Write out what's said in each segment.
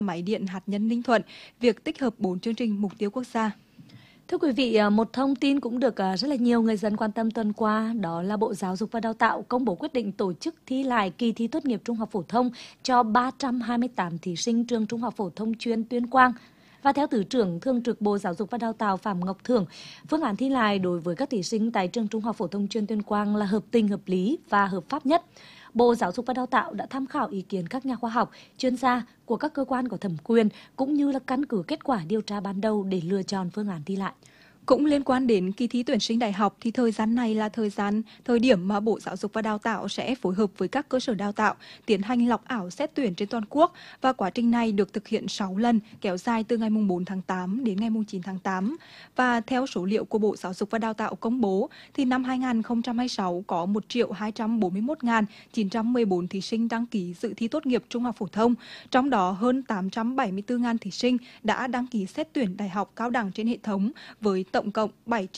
máy điện hạt nhân Ninh Thuận việc tích hợp 4 chương trình mục tiêu quốc gia. Thưa quý vị, một thông tin cũng được rất là nhiều người dân quan tâm tuần qua, đó là Bộ Giáo dục và Đào tạo công bố quyết định tổ chức thi lại kỳ thi tốt nghiệp trung học phổ thông cho 328 thí sinh trường Trung học phổ thông chuyên Tuyên Quang. Và theo Thứ trưởng Thường trực Bộ Giáo dục và Đào tạo Phạm Ngọc Thưởng, phương án thi lại đối với các thí sinh tại trường Trung học phổ thông chuyên Tuyên Quang là hợp tình, hợp lý và hợp pháp nhất. Bộ Giáo dục và Đào tạo đã tham khảo ý kiến các nhà khoa học, chuyên gia của các cơ quan có thẩm quyền cũng như là căn cứ kết quả điều tra ban đầu để lựa chọn phương án thi lại. Cũng liên quan đến kỳ thi tuyển sinh đại học thì thời gian này là thời điểm mà Bộ Giáo dục và Đào tạo sẽ phối hợp với các cơ sở đào tạo tiến hành lọc ảo xét tuyển trên toàn quốc, và quá trình này được thực hiện 6 lần, kéo dài từ ngày 4 tháng 8 đến ngày 9 tháng 8. Và theo số liệu của Bộ Giáo dục và Đào tạo công bố thì năm 2026 có 1.241.914 thí sinh đăng ký dự thi tốt nghiệp trung học phổ thông, trong đó hơn 874.000 thí sinh đã đăng ký xét tuyển đại học cao đẳng trên hệ thống với tổng cộng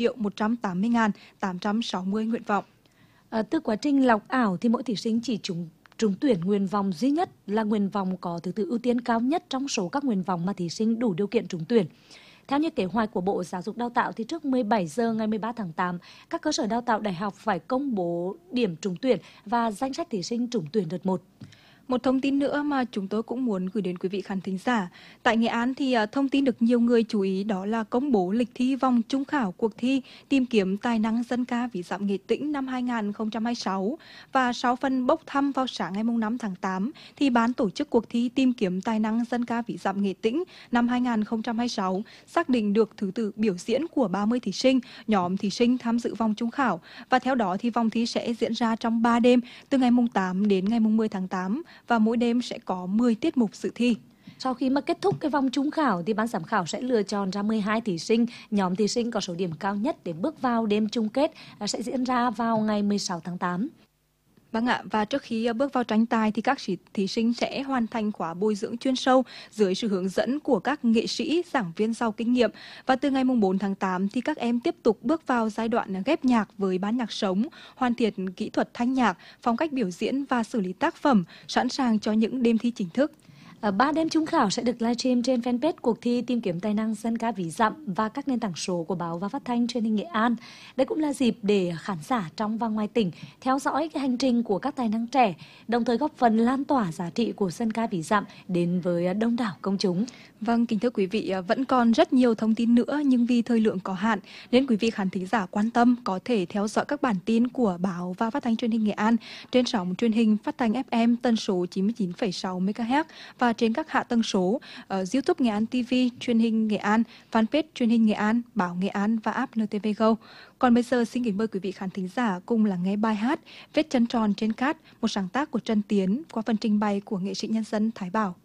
7.180.860 nguyện vọng. Từ quá trình lọc ảo thì mỗi thí sinh chỉ trúng tuyển nguyện vọng duy nhất là nguyện vọng có thứ tự ưu tiên cao nhất trong số các nguyện vọng mà thí sinh đủ điều kiện trúng tuyển. Theo như kế hoạch của Bộ Giáo dục Đào tạo thì trước 17 giờ ngày 13 tháng 8, các cơ sở đào tạo đại học phải công bố điểm trúng tuyển và danh sách thí sinh trúng tuyển đợt 1. Một thông tin nữa mà chúng tôi cũng muốn gửi đến quý vị khán thính giả. Tại Nghệ An thì thông tin được nhiều người chú ý đó là công bố lịch thi vòng chung khảo cuộc thi tìm kiếm tài năng dân ca ví dặm Nghệ Tĩnh năm 2026. Và sau phần bốc thăm vào sáng ngày 5 tháng 8 thì ban tổ chức cuộc thi tìm kiếm tài năng dân ca ví dặm Nghệ Tĩnh năm 2026 xác định được thứ tự biểu diễn của 30 thí sinh, nhóm thí sinh tham dự vòng chung khảo. Và theo đó thì vòng thi sẽ diễn ra trong 3 đêm từ ngày 8 đến ngày 10 tháng 8. Và mỗi đêm sẽ có 10 tiết mục dự thi. Sau khi mà kết thúc cái vòng chung khảo thì ban giám khảo sẽ lựa chọn ra 12 thí sinh, nhóm thí sinh có số điểm cao nhất để bước vào đêm chung kết sẽ diễn ra vào ngày 16 tháng 8. Vâng ạ, và trước khi bước vào tranh tài thì các thí sinh sẽ hoàn thành khóa bồi dưỡng chuyên sâu dưới sự hướng dẫn của các nghệ sĩ, giảng viên giàu kinh nghiệm. Và từ ngày 4 tháng 8 thì các em tiếp tục bước vào giai đoạn ghép nhạc với ban nhạc sống, hoàn thiện kỹ thuật thanh nhạc, phong cách biểu diễn và xử lý tác phẩm, sẵn sàng cho những đêm thi chính thức. 3 đêm chung khảo sẽ được livestream trên fanpage cuộc thi tìm kiếm tài năng dân ca ví dặm và các nền tảng số của báo và phát thanh truyền hình Nghệ An. Đây cũng là dịp để khán giả trong và ngoài tỉnh theo dõi cái hành trình của các tài năng trẻ, đồng thời góp phần lan tỏa giá trị của dân ca ví dặm đến với đông đảo công chúng. Vâng, kính thưa quý vị, vẫn còn rất nhiều thông tin nữa nhưng vì thời lượng có hạn nên quý vị khán thính giả quan tâm có thể theo dõi các bản tin của báo và phát thanh truyền hình Nghệ An trên sóng truyền hình phát thanh FM tần số 99,6 MHz và trên các hạ tầng số YouTube Nghệ An TV, truyền hình Nghệ An, fanpage truyền hình Nghệ An, báo Nghệ An và app NTV Go. Còn bây giờ xin kính mời quý vị khán thính giả cùng lắng nghe bài hát Vết chân tròn trên cát, một sáng tác của Trần Tiến qua phần trình bày của nghệ sĩ nhân dân Thái Bảo.